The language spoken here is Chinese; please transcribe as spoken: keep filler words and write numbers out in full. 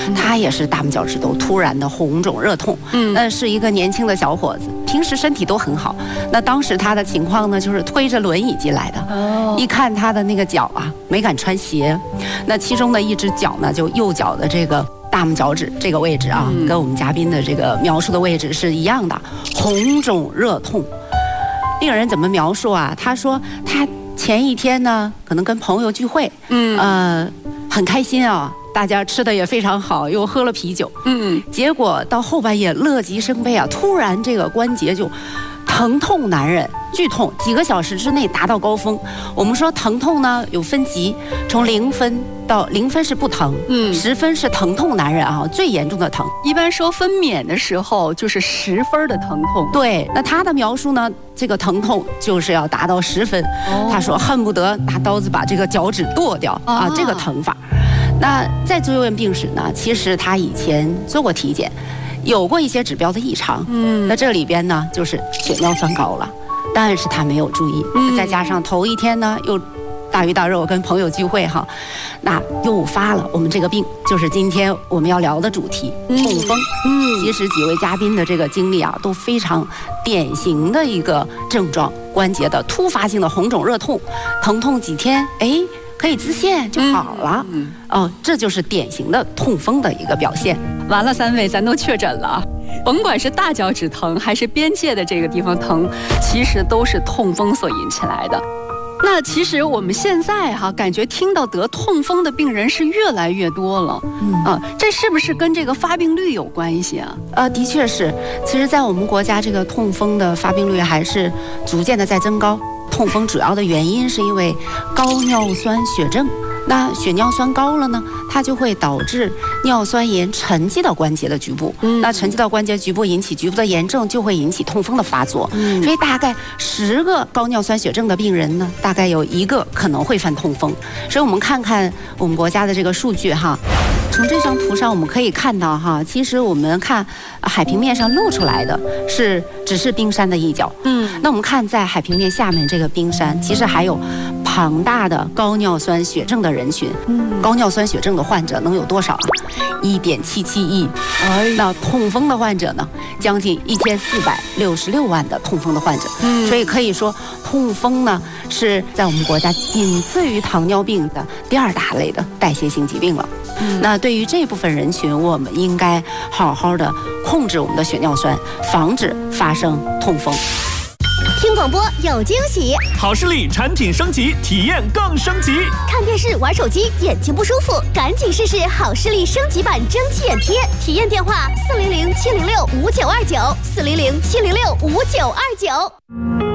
他也是大拇脚趾头突然的红肿热痛。嗯，那是一个年轻的小伙子，平时身体都很好。那当时他的情况呢，就是推着轮椅进来的。哦，一看他的那个脚啊，没敢穿鞋。那其中的一只脚呢，就右脚的这个大拇脚趾这个位置啊，跟我们嘉宾的这个描述的位置是一样的，红肿热痛。病人怎么描述啊？他说他前一天呢，可能跟朋友聚会，嗯，呃，很开心啊，大家吃的也非常好，又喝了啤酒，嗯，结果到后半夜乐极生悲啊，突然这个关节就疼痛难忍，剧痛，几个小时之内达到高峰。我们说疼痛呢有分级，从零分到零分是不疼，嗯，十分是疼痛难忍啊，最严重的疼。 一般说分娩的时候就是十分的疼痛。 对，那他的描述呢，这个疼痛就是要达到十分。哦，他说恨不得拿刀子把这个脚趾剁掉啊，啊这个疼法。那在住院病史呢，其实他以前做过体检。有过一些指标的异常，嗯，那这里边呢就是血尿酸高了，但是他没有注意，嗯，再加上头一天呢又大鱼大肉跟朋友聚会哈，那诱发了我们这个病，就是今天我们要聊的主题，痛风。嗯，其实几位嘉宾的这个经历啊，都非常典型的一个症状，关节的突发性的红肿热痛，疼痛几天，哎。可以自限就好了，嗯，哦，这就是典型的痛风的一个表现。 完了，三位咱都确诊了，甭管是大脚趾疼还是边界的这个地方疼，其实都是痛风所引起来的。那其实我们现在哈、啊，感觉听到得痛风的病人是越来越多了，嗯啊，这是不是跟这个发病率有关系啊？ 呃，的确是。其实，在我们国家，这个痛风的发病率还是逐渐的在增高。痛风主要的原因是因为高尿酸血症，那血尿酸高了呢，它就会导致尿酸盐沉积到关节的局部，嗯，那沉积到关节局部引起局部的炎症，就会引起痛风的发作。嗯，所以大概十个高尿酸血症的病人呢，大概有一个可能会犯痛风。所以我们看看我们国家的这个数据哈。从这张图上我们可以看到哈，其实我们看海平面上露出来的是只是冰山的一角，嗯，那我们看在海平面下面这个冰山，其实还有庞大的高尿酸血症的人群，嗯，高尿酸血症的患者能有多少啊？一点七七亿，哎，那痛风的患者呢，将近一千四百六十六万的痛风的患者，嗯，所以可以说痛风呢是在我们国家仅次于糖尿病的第二大类的代谢性疾病了。嗯，那对于这部分人群，我们应该好好的控制我们的血尿酸，防止发生痛风。 听广播有惊喜， 好视力产品升级，体验更升级。 看电视玩手机眼睛不舒服，赶紧试试好视力升级版蒸汽眼贴。体验电话：四零零七零六五九二九，四零零七零六五九二九。